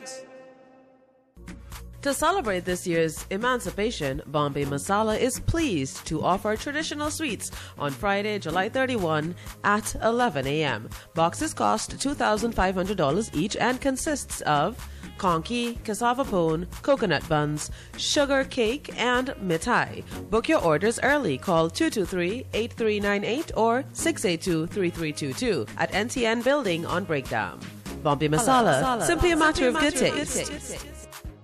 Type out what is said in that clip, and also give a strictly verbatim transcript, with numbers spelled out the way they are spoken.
To celebrate this year's emancipation, Bombay Masala is pleased to offer traditional sweets on Friday, July thirty-first at eleven a.m. Boxes cost two thousand five hundred dollars each and consists of conky, cassava pone, coconut buns, sugar cake, and mithai. Book your orders early. Call two two three, eight three nine eight or six eight two, three three two two at N T N Building on Breakdown. Bombay Masala, simply a matter of good taste.